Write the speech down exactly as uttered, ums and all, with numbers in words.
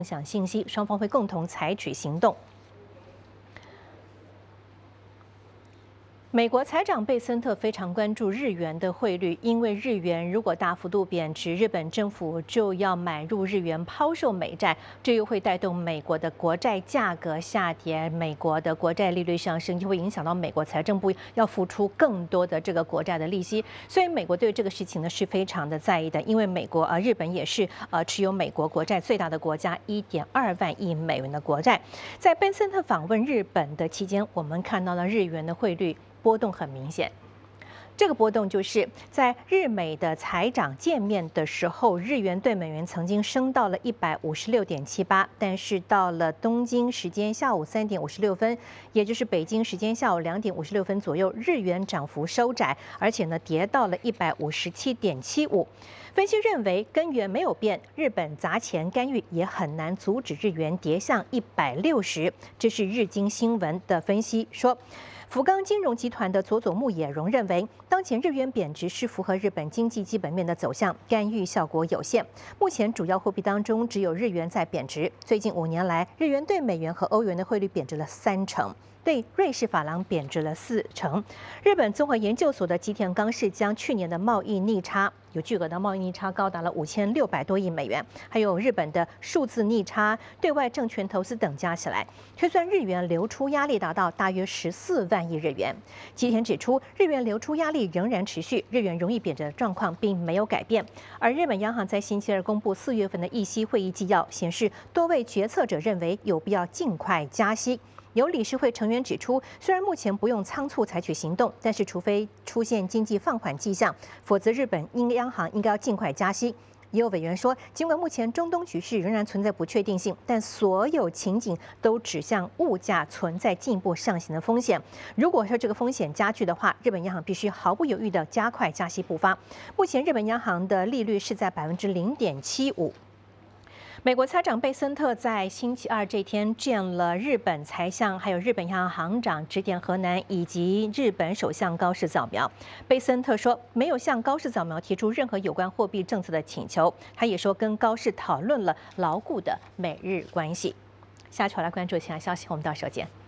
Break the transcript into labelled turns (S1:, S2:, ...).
S1: 享信息，双方会共同采取行动。美国财长贝森特非常关注日元的汇率，因为日元如果大幅度贬值，日本政府就要买入日元抛售美债，这又会带动美国的国债价格下跌，美国的国债利率上升，就会影响到美国财政部要付出更多的这个国债的利息。所以美国对这个事情呢是非常的在意的，因为美国呃日本也是呃持有美国国债最大的国家，一点二万亿美元的国债。在贝森特访问日本的期间，我们看到了日元的汇率波动很明显，这个波动就是在日美的财长见面的时候，日元对美元曾经升到了一百五十六点七八，但是到了东京时间下午三点五十六分，也就是北京时间下午两点五十六分左右，日元涨幅收窄，而且呢跌到了一百五十七点七五。分析认为根源没有变，日本砸钱干预也很难阻止日元跌向一百六十。这是日经新闻的分析说。福冈金融集团的佐佐木也荣认为，当前日元贬值是符合日本经济基本面的走向，干预效果有限。目前主要货币当中只有日元在贬值，最近五年来，日元对美元和欧元的汇率贬值了三成。对瑞士法郎贬值了四成。日本综合研究所的吉田刚士将去年的贸易逆差，有巨额的贸易逆差高达了五千六百多亿美元，还有日本的数字逆差、对外证券投资等加起来，推算日元流出压力达到大约十四万亿日元。吉田指出，日元流出压力仍然持续，日元容易贬值的状况并没有改变。而日本央行在星期二公布四月份的议息会议纪要，显示多位决策者认为有必要尽快加息。有理事会成员指出，虽然目前不用仓促采取行动，但是除非出现经济放缓迹象，否则日本应央行应该要尽快加息。也有委员说，尽管目前中东局势仍然存在不确定性，但所有情景都指向物价存在进一步上行的风险。如果说这个风险加剧的话，日本央行必须毫不犹豫地加快加息步伐。目前日本央行的利率是在百分之零点七五。美国财长贝森特在星期二这天见了日本财相，还有日本央行行长植田和男以及日本首相高市早苗。贝森特说，没有向高市早苗提出任何有关货币政策的请求。他也说，跟高市讨论了牢固的美日关系。下期我来关注其他消息，我们到时候见。